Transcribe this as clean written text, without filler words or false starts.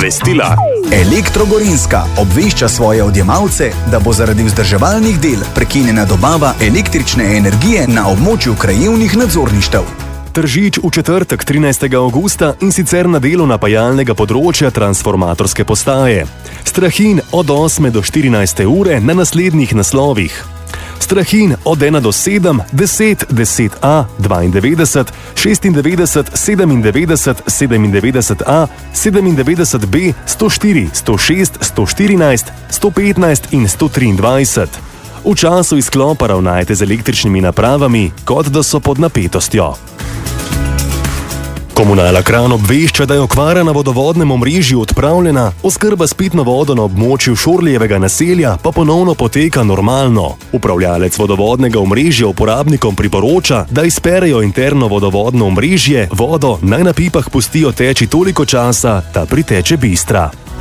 Obvestila. Elektro Gorenjska obvešča svoje odjemalce, da bo zaradi vzdrževalnih del prekinjena dobava električne energije na območju krajevnih nadzorništev. Tržič v četrtek 13. avgusta in sicer na delu napajalnega področja transformatorske postaje. Strahin od 8 do 14 ure na naslednjih naslovih. Strahin od 1 do 7, 10, 10A, 92, 96, 97, 97A, 97B, 104, 106, 114, 115 in 123. V času izklopa ravnajte z električnimi napravami, kot da so pod napetostjo. Komunala Kranj obvešča, da je okvara na vodovodnem omrežju odpravljena, oskrba s pitno vodo na območju Šorlijevega naselja pa ponovno poteka normalno. Upravljalec vodovodnega omrežja uporabnikom priporoča, da izperejo interno vodovodno omrežje, vodo naj na pipah pustijo teči toliko časa, da priteče bistra.